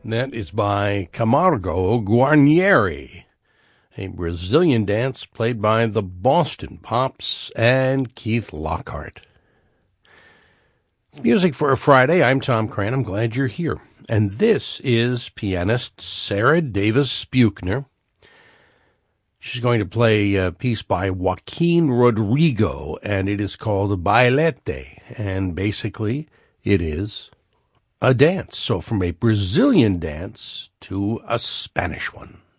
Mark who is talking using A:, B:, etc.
A: That is by Camargo Guarnieri, a Brazilian dance played by the Boston Pops and Keith Lockhart. It's music for a Friday. I'm Tom Cran. I'm glad you're here. And this is pianist Sarah Davis Buchner. She's going to play a piece by Joaquin Rodrigo, and it is called Bailete. And basically, it is a dance. So from a Brazilian dance to a Spanish one.